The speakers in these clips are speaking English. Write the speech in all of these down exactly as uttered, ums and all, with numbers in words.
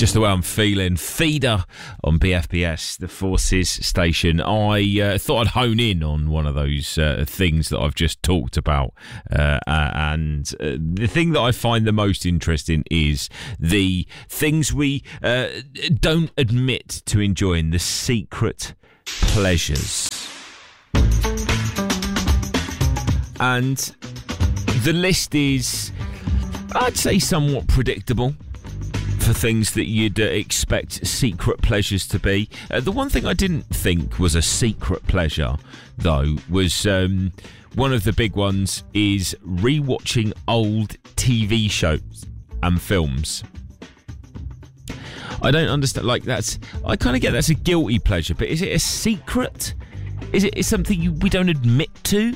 Just the way I'm feeling. Feeder on B F B S, the Forces station. I uh, thought I'd hone in on one of those uh, things that I've just talked about. Uh, uh, and uh, the thing that I find the most interesting is the things we uh, don't admit to enjoying, the secret pleasures. And the list is, I'd say, somewhat predictable for things that you'd uh, expect secret pleasures to be. Uh, the one thing I didn't think was a secret pleasure, though, was um, one of the big ones is rewatching old T V shows and films. I don't understand, like, that's, I kind of get that's a guilty pleasure, but is it a secret? Is it is something you, we don't admit to?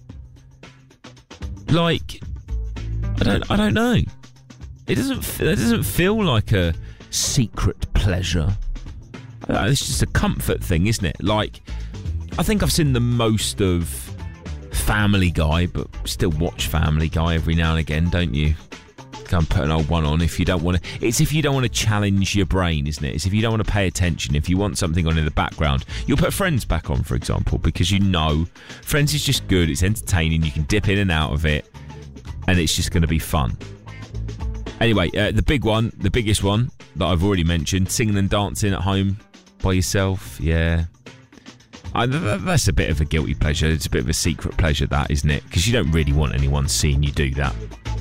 Like, I don't, I don't know. It doesn't. It doesn't feel like a secret pleasure. It's just a comfort thing, isn't it? Like, I think I've seen the most of Family Guy, but still watch Family Guy every now and again, don't you? Go and put an old one on if you don't want to. It's if you don't want to challenge your brain, isn't it? It's if you don't want to pay attention. If you want something on in the background, you'll put Friends back on, for example, because you know Friends is just good. It's entertaining. You can dip in and out of it, and it's just going to be fun. Anyway, uh, the big one, the biggest one that I've already mentioned, singing and dancing at home by yourself, yeah. I, th- that's a bit of a guilty pleasure. It's a bit of a secret pleasure, that, isn't it? Because you don't really want anyone seeing you do that.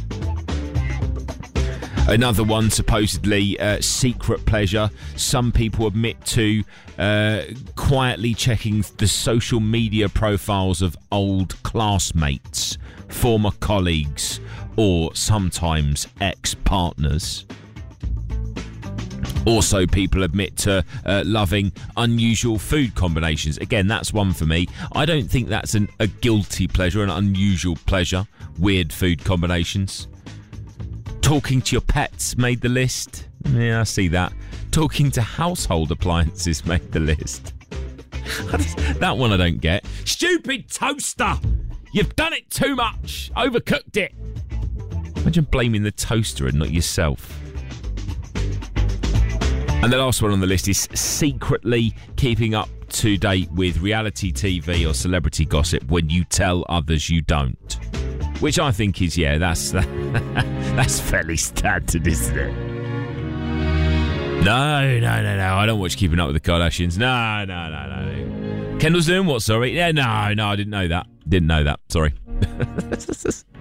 Another one, supposedly uh, secret pleasure. Some people admit to uh, quietly checking the social media profiles of old classmates, former colleagues, or sometimes ex-partners. Also, people admit to uh, loving unusual food combinations. Again, that's one for me. I don't think that's an, a guilty pleasure, an unusual pleasure. Weird food combinations. Talking to your pets made the list. Yeah, I see that. Talking to household appliances made the list. That one I don't get. Stupid toaster! You've done it too much! Overcooked it! Imagine blaming the toaster and not yourself. And the last one on the list is secretly keeping up to date with reality T V or celebrity gossip when you tell others you don't. Which I think is, yeah, that's that's fairly standard, isn't it? No, no, no, no. I don't watch Keeping Up with the Kardashians. No, no, no, no. Kendall's doing what, sorry? Yeah, no, no, I didn't know that. Didn't know that, sorry.